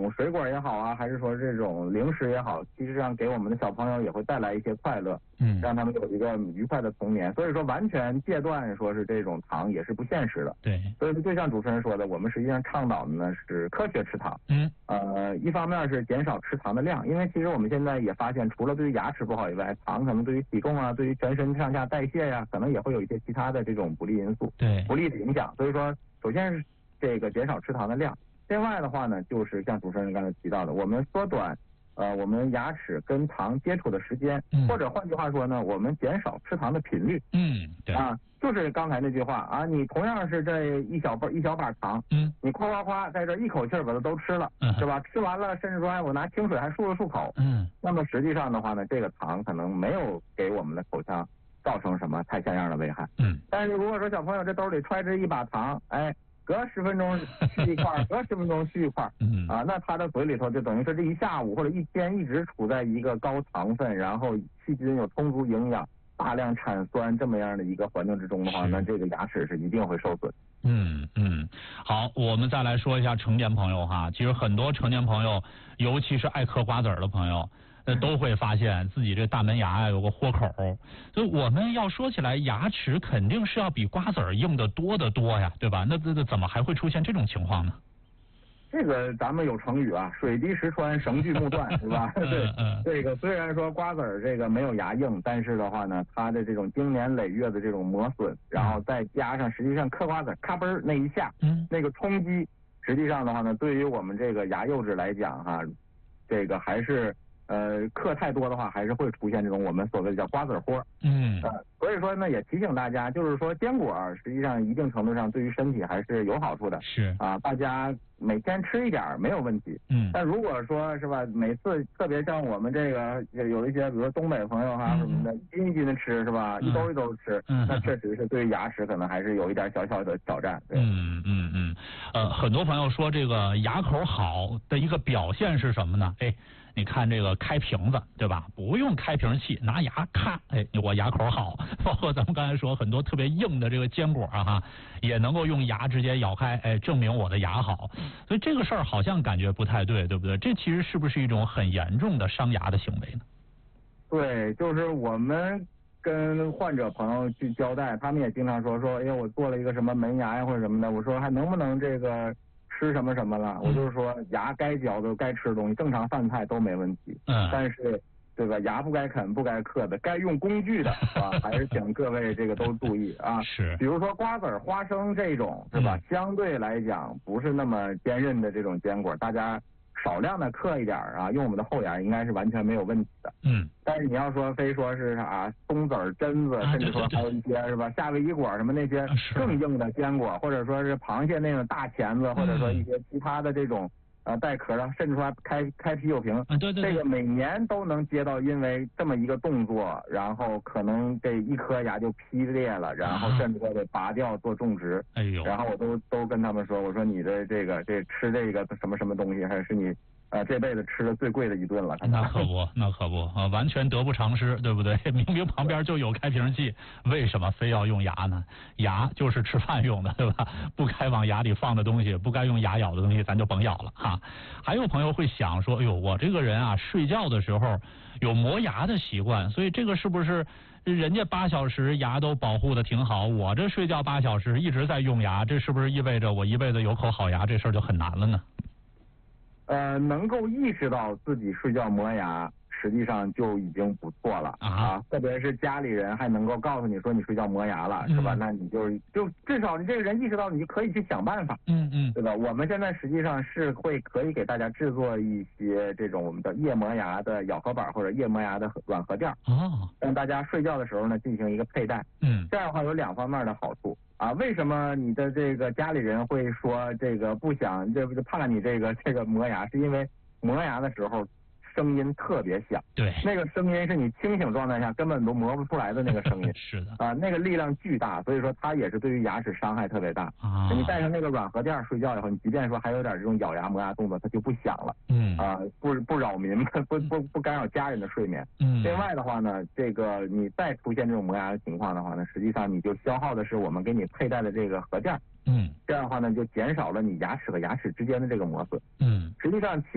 种水果也好啊，还是说这种零食也好，其实上给我们的小朋友也会带来一些快乐，让他们有一个愉快的童年。所以说完全戒断说是这种糖也是不现实的。 对， 所以就像主持人说的，我们实际上倡导的呢是科学吃糖。一方面是减少吃糖的量，因为其实我们现在也发现，除了对于牙齿不好以外，糖可能对于体重啊，对于全身上下代谢呀，可能也会有一些其他的这种不利因素，不利的影响。所以说，首先是这个减少吃糖的量，另外的话呢，就是像主持人刚才提到的，我们缩短我们牙齿跟糖接触的时间，或者换句话说呢，我们减少吃糖的频率。 对就是刚才那句话啊，你同样是这一小把糖，你夸在这一口气把它都吃了，是吧？吃完了，甚至说我拿清水还漱了漱口，那么实际上的话呢，这个糖可能没有给我们的口腔造成什么太像样的危害。但是如果说小朋友这兜里揣着一把糖，隔10分钟续一块，隔10分钟续一块，那他的嘴里头就等于是这一下午或者一天一直处在一个高糖分，然后细菌有充足营养，大量产酸这么样的一个环境之中的话，那这个牙齿是一定会受损。 好，我们再来说一下成年朋友哈，其实很多成年朋友，尤其是爱嗑瓜子儿的朋友，都会发现自己这大门牙呀有个豁口，所以我们要说起来，牙齿肯定是要比瓜子儿硬得多得多呀，对吧？那怎么还会出现这种情况呢？ 这个咱们有成语啊，水滴石穿，绳锯木断，是吧？对，这个虽然说瓜子儿这个没有牙硬，但是的话呢，它的这种经年累月的这种磨损，然后再加上实际上嗑瓜子咔嘣那一下，那个冲击，实际上的话呢，对于我们这个牙釉质来讲哈，这个还是嗑太多的话，还是会出现这种我们所谓的叫瓜子豁。所以说呢，也提醒大家，就是说坚果实际上一定程度上对于身体还是有好处的。 是啊， 大家每天吃一点没有问题。但如果说是吧，每次特别像我们这个有一些，比如说东北朋友哈什么的，一斤一斤的吃是吧，一兜一兜吃，那确实是对于牙齿可能还是有一点小小的挑战。对。 很多朋友说这个牙口好的一个表现是什么呢？你看这个开瓶子，对吧？不用开瓶器，拿牙咔，我牙口好。包括咱们刚才说很多特别硬的这个坚果哈，也能够用牙直接咬开，证明我的牙好。所以这个事儿好像感觉不太对，对不对？这其实是不是一种很严重的伤牙的行为呢？对， 就是我们跟患者朋友去交代，他们也经常说，我做了一个什么门牙呀或者什么的，我说还能不能这个吃什么什么了？我就是说牙该嚼的该吃的东西，正常饭菜都没问题。但是对吧？牙不该啃不该嗑的，该用工具的啊，还是请各位这个都注意啊。 是， 比如说瓜子儿、花生这种是吧？相对来讲不是那么坚韧的这种坚果，大家少量的嗑一点啊，用我们的后牙应该是完全没有问题的。但是你要说非说是啥松子儿、榛子，甚至说还有一些是吧夏威夷果什么那些更硬的坚果，或者说是螃蟹那种大钳子，或者说一些其他的这种带壳的，甚至说开啤酒瓶，这个每年都能接到因为这么一个动作，然后可能这一颗牙就劈裂了，然后甚至说得拔掉做种植。然后我都跟他们说，我说你的这吃这个什么什么东西，还是你这辈子吃的最贵的一顿了。 那可不啊，完全得不偿失，对不对？明明旁边就有开瓶器，为什么非要用牙呢？牙就是吃饭用的，对吧？不该往牙里放的东西，不该用牙咬的东西，咱就甭咬了哈。还有朋友会想说，我这个人啊，睡觉的时候有磨牙的习惯，所以这个是不是人家8小时牙都保护的挺好，我这睡觉8小时一直在用牙，这是不是意味着我一辈子有口好牙，这事儿就很难了呢？ 能够意识到自己睡觉磨牙，实际上就已经不错了啊！特别是家里人还能够告诉你说你睡觉磨牙了，是吧？那你就至少你这个人意识到，你就可以去想办法，对吧？我们现在实际上是可以给大家制作一些这种我们的夜磨牙的咬合板或者夜磨牙的软合垫，让大家睡觉的时候呢进行一个佩戴，这样的话有2方面的好处。为什么你的这个家里人会说这个不想怕你这个磨牙？是因为磨牙的时候声音特别响， 对， 那个声音是你清醒状态下根本都磨不出来的那个声音， 是的那个力量巨大，所以说它也是对于牙齿伤害特别大。你戴上那个软合垫睡觉以后，你即便说还有点这种咬牙磨牙动作，它就不响了，不扰民，不干扰家人的睡眠。另外的话呢，这个你再出现这种磨牙的情况的话呢，实际上你就消耗的是我们给你佩戴的这个合垫，这样的话呢就减少了你牙齿和牙齿之间的这个磨损。实际上